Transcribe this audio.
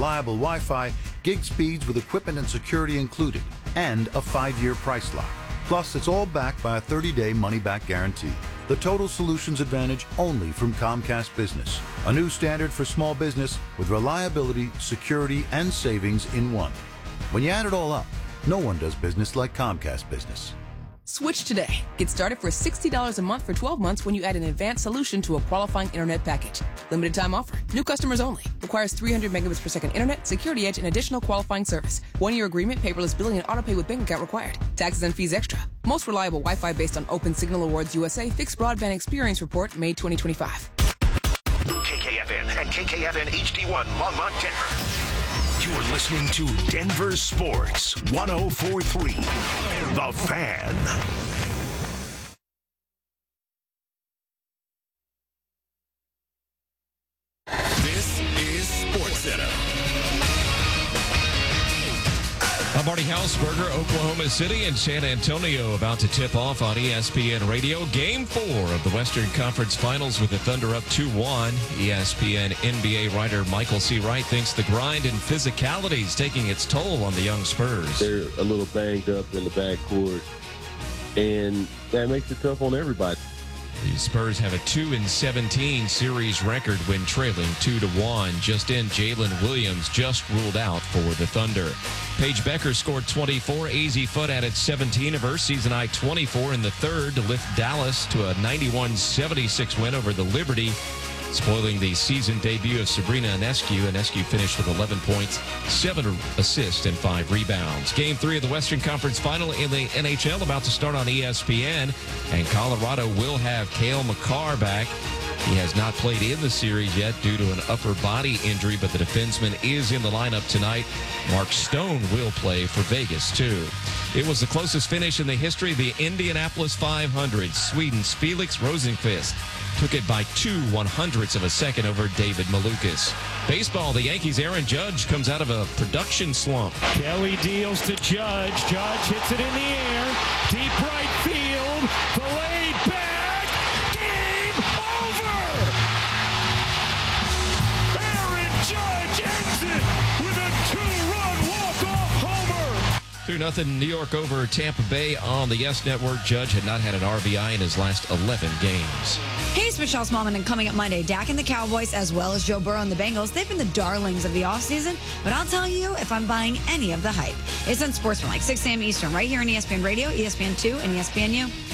reliable Wi-Fi, gig speeds with equipment and security included, and a 5-year price lock. Plus, it's all backed by a 30-day money-back guarantee. The Total Solutions Advantage only from Comcast Business. A new standard for small business with reliability, security, and savings in one. When you add it all up, no one does business like Comcast Business. Switch today. Get started for $60 a month for 12 months when you add an advanced solution to a qualifying internet package. Limited time offer. New customers only. Requires 300 megabits per second internet, security edge, and additional qualifying service. 1-year agreement, paperless billing, and autopay with bank account required. Taxes and fees extra. Most reliable Wi-Fi based on Open Signal Awards USA Fixed Broadband Experience Report, May 2025. KKFN and KKFN HD1 Longmont, Denver. You're listening to Denver Sports 104.3, The Fan. This is SportsCenter. I'm Marty Hausberger. Oklahoma City and San Antonio about to tip off on ESPN Radio. Game 4 of the Western Conference Finals with the Thunder up 2-1. ESPN NBA writer Michael C. Wright thinks the grind and physicality is taking its toll on the young Spurs. They're a little banged up in the backcourt, and that makes it tough on everybody. The Spurs have a 2-17 series record when trailing 2-1. Just in, Jalen Williams just ruled out for the Thunder. Paige Becker scored 24. AZ Foot added 17 of her season high 24 in the third to lift Dallas to a 91-76 win over the Liberty, spoiling the season debut of Sabrina Ionescu. Ionescu finished with 11 points, 7 assists, and 5 rebounds. Game 3 of the Western Conference Final in the NHL about to start on ESPN, and Colorado will have Cale Makar back. He has not played in the series yet due to an upper body injury, but the defenseman is in the lineup tonight. Mark Stone will play for Vegas, too. It was the closest finish in the history of the Indianapolis 500. Sweden's Felix Rosenqvist took it by 2/100ths of a second over David Malukas. Baseball, the Yankees' Aaron Judge comes out of a production slump. Kelly deals to Judge. Judge hits it in the air. Deep right field. The laid back. Game over. Aaron Judge ends it with a 2-run walk-off homer. 2-0 New York over Tampa Bay on the YES Network. Judge had not had an RBI in his last 11 games. Hey, it's Michelle Smallman, and coming up Monday, Dak and the Cowboys, as well as Joe Burrow and the Bengals, they've been the darlings of the offseason, but I'll tell you if I'm buying any of the hype. It's on Sportsman, like 6 a.m. Eastern, right here on ESPN Radio, ESPN2, and ESPNU.